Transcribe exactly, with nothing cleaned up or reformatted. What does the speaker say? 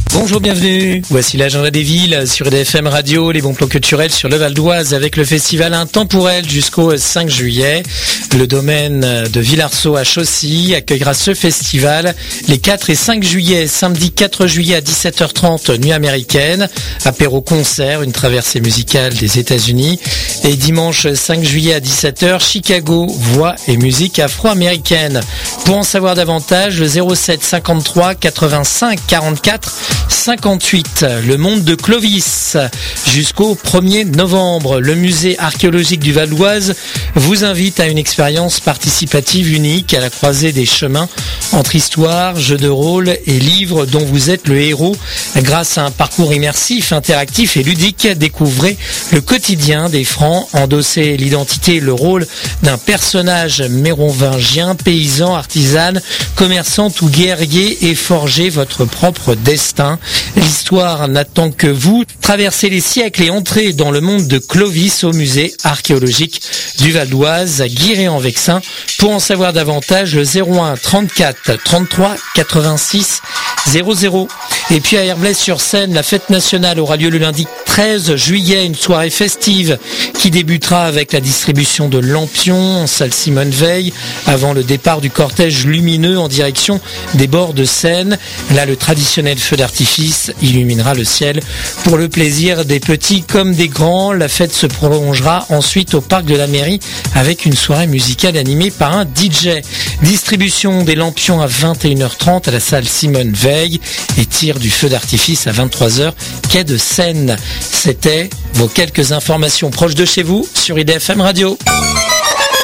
Bonjour, bienvenue. Voici l'agenda des villes sur I D F M Radio, les bons plans culturels sur le Val d'Oise avec le festival intemporel jusqu'au cinq juillet. Le domaine de Villarceau à Chaussy accueillera ce festival les quatre et cinq juillet. Samedi quatre juillet à dix-sept heures trente, nuit américaine. Apéro concert, une traversée musicale des États-Unis. Et dimanche cinq juillet à dix-sept heures, Chicago, voix et musique afro-américaine. Pour en savoir davantage, le zéro sept cinquante-trois quatre-vingt-cinq quarante-quatre cinquante-huit. Le monde de Clovis jusqu'au premier novembre. Le musée archéologique du Val d'Oise vous invite à une expérience participative unique à la croisée des chemins entre histoire, jeux de rôle et livres dont vous êtes le héros. Grâce à un parcours immersif, interactif et ludique, découvrez le quotidien des Francs, endossez l'identité et le rôle d'un personnage mérovingien, paysan, artisane, commerçant ou guerrier et forgez votre propre destin. L'histoire n'attend que vous. Traversez les siècles et entrez dans le monde de Clovis au musée archéologique du Val d'Oise à Guiret-en-Vexin. Pour en savoir davantage, le zéro un trente-quatre trente-trois quatre-vingt-six zéro zéro. Et puis à Herblay-sur-Seine, la fête nationale aura lieu le lundi treize juillet, une soirée festive qui débutera avec la distribution de lampions en salle Simone Veil avant le départ du cortège lumineux en direction des bords de Seine. Là, le traditionnel feu d'artifice illuminera le ciel pour le plaisir des petits comme des grands. La fête se prolongera ensuite au parc de la mairie avec une soirée musicale animée par un D J. Distribution des lampions à vingt et une heures trente à la salle Simone Veil et tir du feu d'artifice à vingt-trois heures, quai de Seine. C'était vos quelques informations proches de chez vous sur I D F M Radio.